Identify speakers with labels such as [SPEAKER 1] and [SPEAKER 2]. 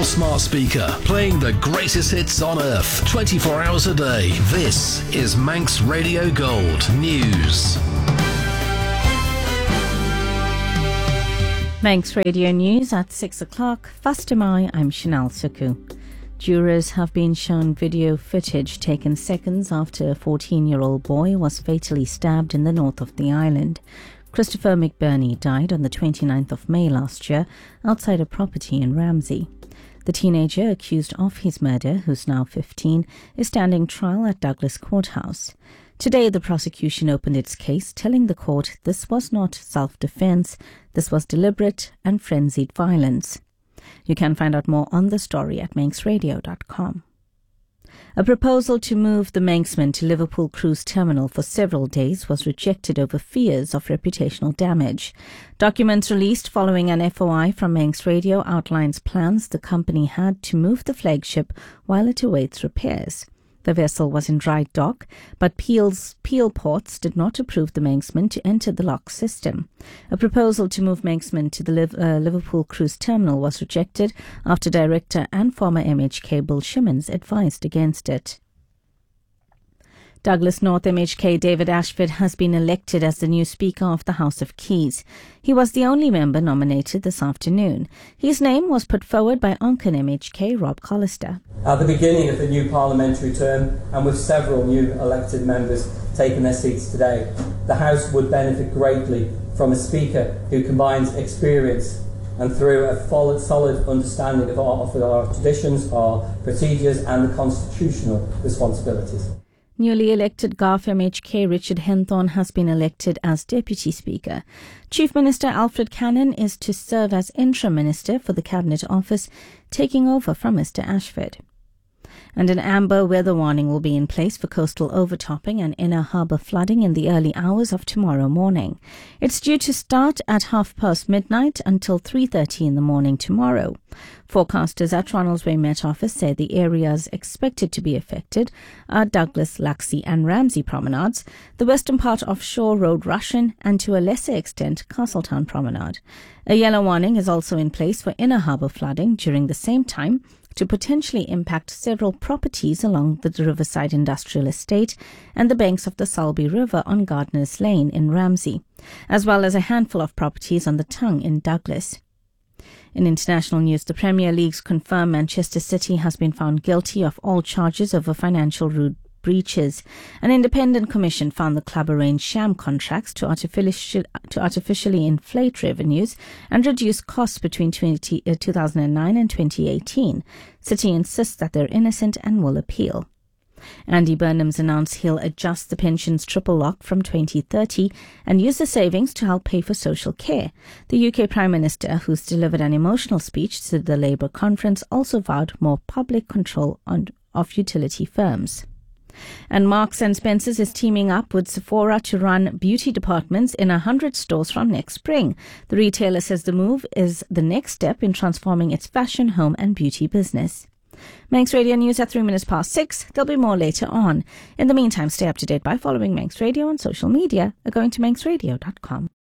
[SPEAKER 1] your smart speaker, playing the greatest hits on earth, 24 hours a day. This is Manx Radio Gold News.
[SPEAKER 2] Manx Radio News at 6 o'clock. First am I'm Chanel Suku. Jurors have been shown video footage taken seconds after a 14-year-old boy was fatally stabbed in the north of the island. Christopher McBurney died on the 29th of May last year outside a property in Ramsey. The teenager accused of his murder, who's now 15, is standing trial at Douglas Courthouse. Today, the prosecution opened its case, telling the court this was not self-defense, this was deliberate and frenzied violence. You can find out more on the story at manxradio.com. A proposal to move the Manxman to Liverpool Cruise Terminal for several days was rejected over fears of reputational damage. Documents released following an FOI from Manx Radio outlines plans the company had to move the flagship while it awaits repairs. The vessel was in dry dock, but Peel Ports did not approve the Manxman to enter the lock system. A proposal to move Manxman to the Liverpool Cruise Terminal was rejected after director and former MHK Bill Shimmons advised against it. Douglas North MHK David Ashford has been elected as the new Speaker of the House of Keys. He was the only member nominated this afternoon. His name was put forward by Onken MHK Rob Collister.
[SPEAKER 3] At the beginning of the new parliamentary term, and with several new elected members taking their seats today, the House would benefit greatly from a Speaker who combines experience and through a solid understanding of our traditions, our procedures and the constitutional responsibilities.
[SPEAKER 2] Newly elected Garth MHK Richard Henthorne has been elected as Deputy Speaker. Chief Minister Alfred Cannon is to serve as Interim Minister for the Cabinet Office, taking over from Mr Ashford. And an amber weather warning will be in place for coastal overtopping and inner harbour flooding in the early hours of tomorrow morning. It's due to start at midnight until 3:30 in the morning tomorrow. Forecasters at Ronalds Way Met Office say the areas expected to be affected are Douglas, Laxey and Ramsey promenades, the western part of Shore Road Rushen and to a lesser extent Castletown Promenade. A yellow warning is also in place for inner harbour flooding during the same time, to potentially impact several properties along the Riverside Industrial Estate and the banks of the Sulby River on Gardner's Lane in Ramsey, as well as a handful of properties on the Tongue in Douglas. In international news, the Premier League's confirmed Manchester City has been found guilty of all charges over financial breaches. An independent commission found the club arranged sham contracts to artificially inflate revenues and reduce costs between 2009 and 2018. City insists that they're innocent and will appeal. Andy Burnham's announced he'll adjust the pension's triple lock from 2030 and use the savings to help pay for social care. The UK Prime Minister, who's delivered an emotional speech to the Labour conference, also vowed more public control of utility firms. And Marks & Spencer's is teaming up with Sephora to run beauty departments in 100 stores from next spring. The retailer says the move is the next step in transforming its fashion, home and beauty business. Manx Radio News at 6:03. There'll be more later on. In the meantime, stay up to date by following Manx Radio on social media or going to manxradio.com.